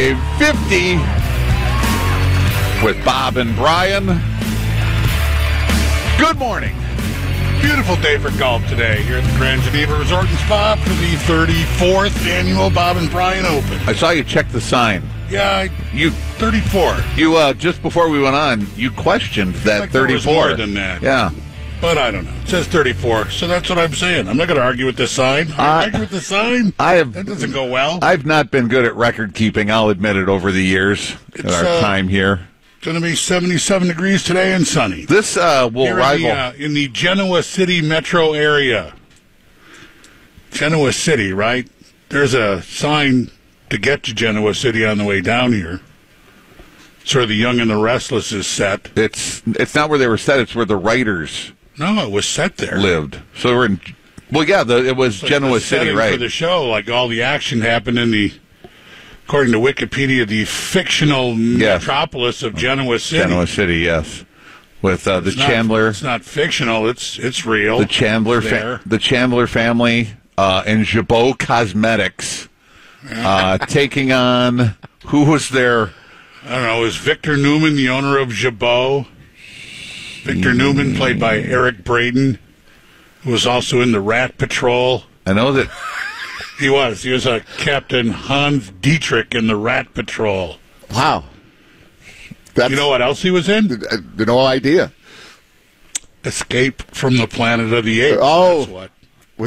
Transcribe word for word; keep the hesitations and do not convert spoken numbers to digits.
five fifty with Bob and Brian. Good morning. Beautiful day for golf today here at the Grand Geneva Resort and Spa for the thirty-fourth annual Bob and Brian Open. I saw you check the sign. Yeah, I, You, thirty-four. you uh, just before we went on, you questioned that Like there was thirty-four. more than that. Yeah. But I don't know. It says thirty-four, so that's what I'm saying. I'm not going to argue with this sign. I Uh, argue with the sign. I have. That doesn't go well. I've not been good at record keeping. I'll admit it over the years in It's, our uh, time here. Going to be seventy-seven degrees today and sunny. This uh, will Here rival. in the, uh, in the Genoa City metro area. Genoa City, right? There's a sign to get to Genoa City on the way down here. Sort of the Young and the Restless is set. It's it's not where they were set. It's where the writers No, it was set there. lived. So we're in. Well, yeah, the, it was It's like Genoa the City, setting right? For the show, like all the action happened in the, according to Wikipedia, the fictional Yes. metropolis of Genoa City. Genoa City, yes, with uh, the It's not- Chandler, It's not fictional. It's it's real. the Chandler, there. fa- the Chandler family, uh, and Jabot Cosmetics, uh, taking on who was there? I don't know. Is Victor Newman the owner of Jabot? Victor Newman, played by Eric Braeden, who was also in the Rat Patrol. I know that. He was. He was a Captain Hans Dietrich in the Rat Patrol. Wow. That's, You know what else he was in? uh, no idea. Escape from the Planet of the Apes. Oh. That's what.